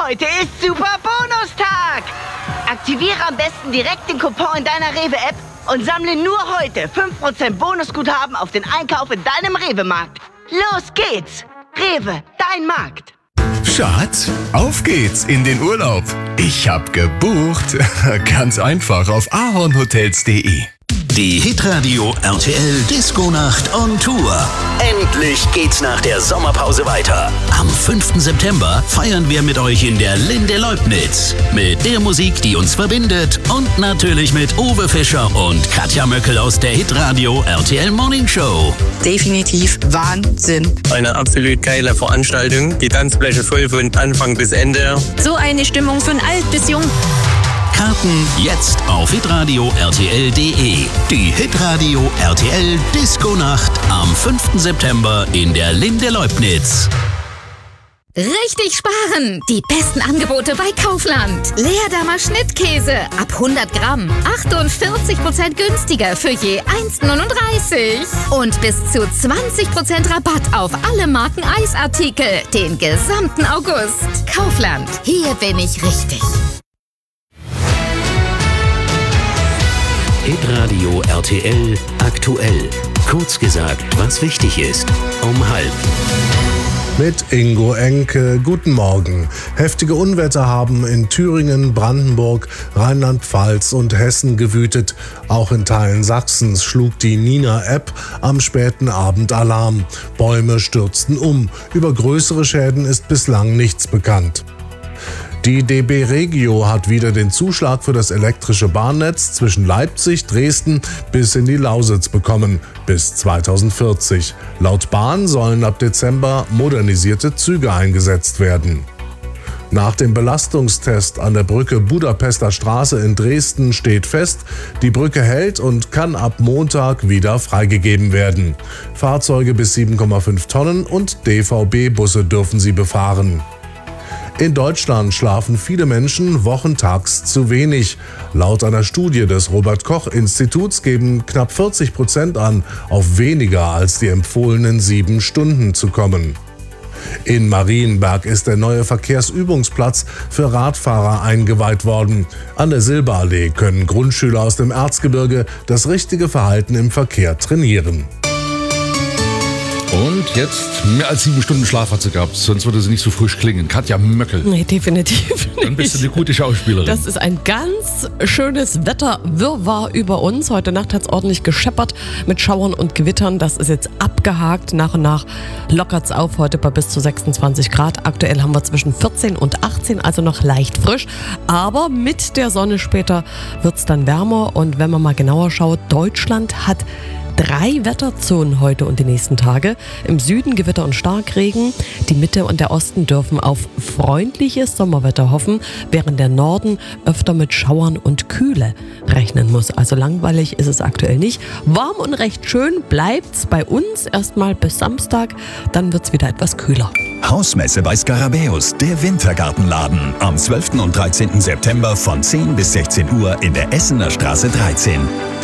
Heute ist Super Bonustag. Aktiviere am besten direkt den Coupon in deiner Rewe-App und sammle nur heute 5% Bonusguthaben auf den Einkauf in deinem Rewe-Markt. Los geht's! Rewe, dein Markt. Schatz, auf geht's in den Urlaub. Ich hab gebucht. Ganz einfach auf ahornhotels.de. Die Hitradio RTL Disco-Nacht on Tour. Endlich geht's nach der Sommerpause weiter. Am 5. September feiern wir mit euch in der Linde Leubnitz. Mit der Musik, die uns verbindet und natürlich mit Uwe Fischer und Katja Möckel aus der Hitradio RTL Morning Show. Definitiv Wahnsinn. Eine absolut geile Veranstaltung. Die Tanzfläche voll von Anfang bis Ende. So eine Stimmung von alt bis jung. Karten jetzt auf hitradio RTL.de. Die Hitradio RTL Disco-Nacht am 5. September in der Linde Leubnitz. Richtig sparen! Die besten Angebote bei Kaufland. Leerdammer Schnittkäse ab 100 Gramm. 48% günstiger für je 1,39. Und bis zu 20% Rabatt auf alle Marken Eisartikel. Den gesamten August. Kaufland. Hier bin ich richtig. Hitradio RTL aktuell. Kurz gesagt, was wichtig ist. Um 12:30. Mit Ingo Enke, guten Morgen. Heftige Unwetter haben in Thüringen, Brandenburg, Rheinland-Pfalz und Hessen gewütet. Auch in Teilen Sachsens schlug die Nina-App am späten Abend Alarm. Bäume stürzten um. Über größere Schäden ist bislang nichts bekannt. Die DB Regio hat wieder den Zuschlag für das elektrische Bahnnetz zwischen Leipzig, Dresden bis in die Lausitz bekommen, bis 2040. Laut Bahn sollen ab Dezember modernisierte Züge eingesetzt werden. Nach dem Belastungstest an der Brücke Budapester Straße in Dresden steht fest, die Brücke hält und kann ab Montag wieder freigegeben werden. Fahrzeuge bis 7,5 Tonnen und DVB-Busse dürfen sie befahren. In Deutschland schlafen viele Menschen wochentags zu wenig. Laut einer Studie des Robert-Koch-Instituts geben knapp 40% an, auf weniger als die empfohlenen 7 Stunden zu kommen. In Marienberg ist der neue Verkehrsübungsplatz für Radfahrer eingeweiht worden. An der Silberallee können Grundschüler aus dem Erzgebirge das richtige Verhalten im Verkehr trainieren. Und jetzt mehr als 7 Stunden Schlaf hat sie gehabt, sonst würde sie nicht so frisch klingen. Katja Möckel. Nee, definitiv nicht. Dann bist du eine gute Schauspielerin. Das ist ein ganz schönes Wetterwirrwarr über uns. Heute Nacht hat es ordentlich gescheppert mit Schauern und Gewittern. Das ist jetzt abgehakt. Nach und nach lockert es auf. Heute bei bis zu 26 Grad. Aktuell haben wir zwischen 14 und 18, also noch leicht frisch. Aber mit der Sonne später wird es dann wärmer. Und wenn man mal genauer schaut, Deutschland hat 3 Wetterzonen heute und die nächsten Tage. Im Süden Gewitter und Starkregen. Die Mitte und der Osten dürfen auf freundliches Sommerwetter hoffen, während der Norden öfter mit Schauern und Kühle rechnen muss. Also langweilig ist es aktuell nicht. Warm und recht schön bleibt's bei uns erstmal bis Samstag. Dann wird's wieder etwas kühler. Hausmesse bei Skarabäus, der Wintergartenladen. Am 12. und 13. September von 10 bis 16 Uhr in der Essener Straße 13.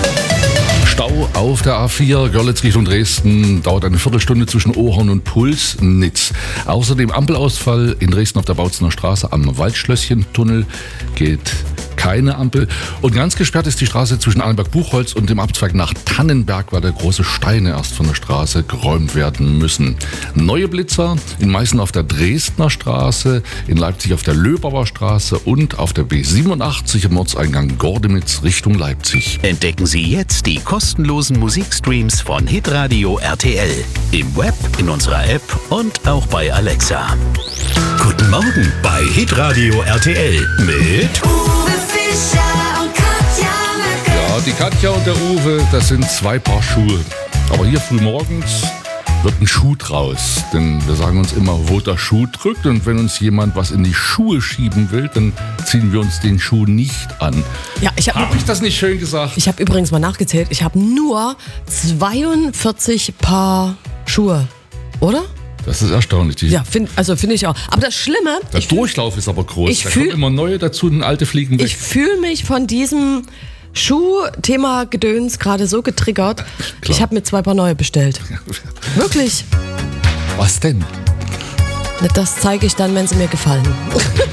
Stau auf der A4 Görlitz Richtung Dresden, dauert eine Viertelstunde zwischen Ohorn und Pulsnitz. Außerdem Ampelausfall in Dresden auf der Bautzener Straße am Waldschlösschen-Tunnel, geht keine Ampel. Und ganz gesperrt ist die Straße zwischen Allenberg-Buchholz und dem Abzweig nach Tannenberg, weil da große Steine erst von der Straße geräumt werden müssen. Neue Blitzer in Meißen auf der Dresdner Straße, in Leipzig auf der Löbauer Straße und auf der B87 im Ortseingang Gordemitz Richtung Leipzig. Entdecken Sie jetzt die kostenlosen Musikstreams von Hitradio RTL. Im Web, in unserer App und auch bei Alexa. Guten Morgen bei Hitradio RTL mit Uwe Fischer und Katja Möckel. Ja, die Katja und der Uwe, das sind 2 Paar Schuhe. Aber hier früh morgens wird ein Schuh draus. Denn wir sagen uns immer, wo der Schuh drückt. Und wenn uns jemand was in die Schuhe schieben will, dann ziehen wir uns den Schuh nicht an. Ja, Habe ich das nicht schön gesagt? Ich habe übrigens mal nachgezählt. Ich habe nur 42 Paar Schuhe, oder? Das ist erstaunlich. Ja, finde ich auch. Aber das Schlimme... Der Durchlauf ist aber groß. Da kommen immer neue dazu und alte fliegen weg. Ich fühle mich von diesem Schuh-Thema-Gedöns gerade so getriggert. Ich habe mir 2 Paar neue bestellt. Wirklich. Was denn? Das zeige ich dann, wenn sie mir gefallen.